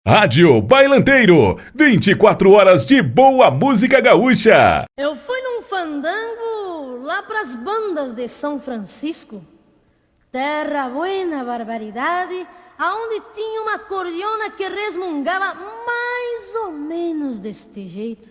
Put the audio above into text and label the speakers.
Speaker 1: Rádio Bailanteiro, 24 horas de boa música gaúcha.
Speaker 2: Eu fui num fandango lá pras bandas de São Francisco, terra buena barbaridade, aonde tinha uma cordiona que resmungava mais ou menos deste jeito.